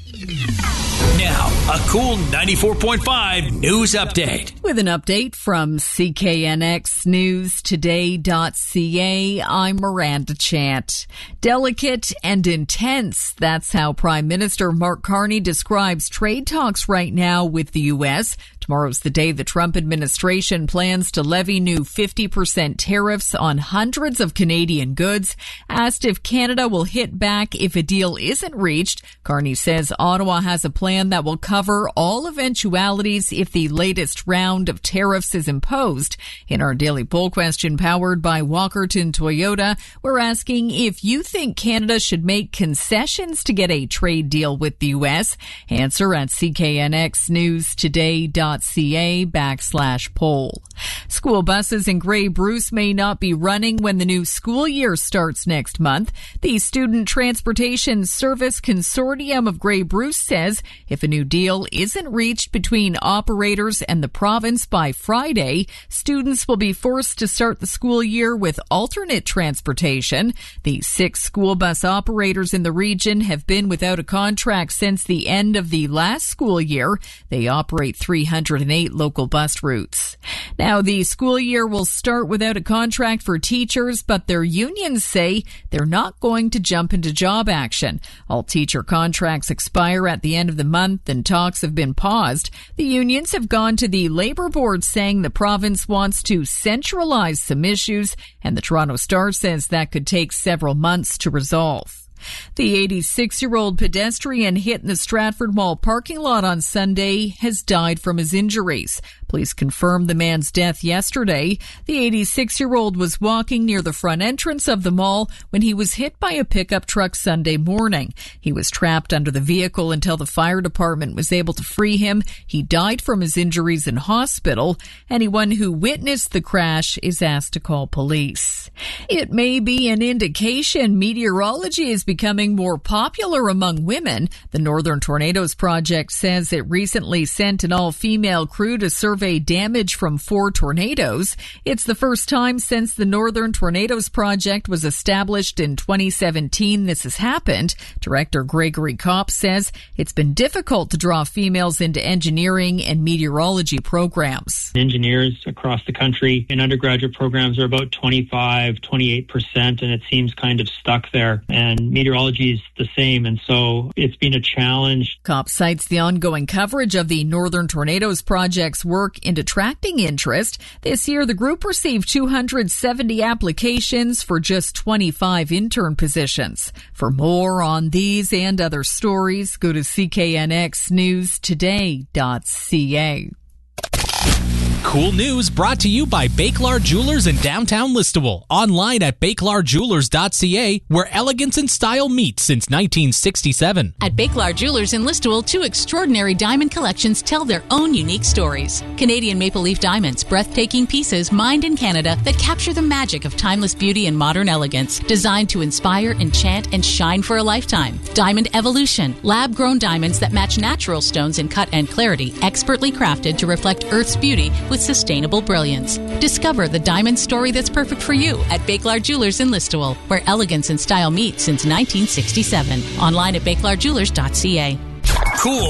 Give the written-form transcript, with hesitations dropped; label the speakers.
Speaker 1: Now, a cool 94.5 news update.
Speaker 2: With an update from CKNXNewsToday.ca, I'm Miranda Chant. Delicate and intense. That's how Prime Minister Mark Carney describes trade talks right now with the U.S. Tomorrow's the day the Trump administration plans to levy new 50% tariffs on hundreds of Canadian goods. Asked if Canada will hit back if a deal isn't reached, Carney says Ottawa has a plan that will cover all eventualities if the latest round of tariffs is imposed. In our daily poll question powered by Walkerton Toyota, we're asking if you think Canada should make concessions to get a trade deal with the U.S. Answer at CKNXNewsToday.ca/poll. School buses in Grey Bruce may not be running when the new school year starts next month. The Student Transportation Service Consortium of Grey Bruce says if a new deal isn't reached between operators and the province by Friday, students will be forced to start the school year with alternate transportation. The 6 school bus operators in the region have been without a contract since the end of the last school year. They operate 308 local bus routes. Now, the school year will start without a contract for teachers, but their unions say they're not going to jump into job action. All teacher contracts expire at the end of the month and talks have been paused. The unions have gone to the Labour Board saying the province wants to centralize some issues, and the Toronto Star says that could take several months to resolve. The 86-year-old pedestrian hit in the Stratford Mall parking lot on Sunday has died from his injuries. Police confirmed the man's death yesterday. The 86-year-old was walking near the front entrance of the mall when he was hit by a pickup truck Sunday morning. He was trapped under the vehicle until the fire department was able to free him. He died from his injuries in hospital. Anyone who witnessed the crash is asked to call police. It may be an indication meteorology is becoming more popular among women. The Northern Tornadoes Project says it recently sent an all-female crew to survey damage from 4 tornadoes. It's the first time since the Northern Tornadoes Project was established in 2017 this has happened. Director Gregory Kopp says it's been difficult to draw females into engineering and meteorology programs.
Speaker 3: Engineers across the country in undergraduate programs are about 25-28%, and it seems kind of stuck there. And meteorology is the same, and so it's been a challenge.
Speaker 2: Kopp cites the ongoing coverage of the Northern Tornadoes Project's work in attracting interest. This year, the group received 270 applications for just 25 intern positions. For more on these and other stories, go to CKNXNewsToday.ca.
Speaker 4: Cool news brought to you by Bakelard Jewelers in downtown Listowel. Online at bakelardjewelers.ca, where elegance and style meet since 1967.
Speaker 5: At Bakelard Jewelers in Listowel, 2 extraordinary diamond collections tell their own unique stories. Canadian Maple Leaf Diamonds, breathtaking pieces mined in Canada that capture the magic of timeless beauty and modern elegance. Designed to inspire, enchant, and shine for a lifetime. Diamond Evolution, lab-grown diamonds that match natural stones in cut and clarity, expertly crafted to reflect Earth's beauty with sustainable brilliance. Discover the diamond story that's perfect for you at Bakelard Jewelers in Listowel, where elegance and style meet since 1967. Online at bakelardjewelers.ca.
Speaker 1: Cool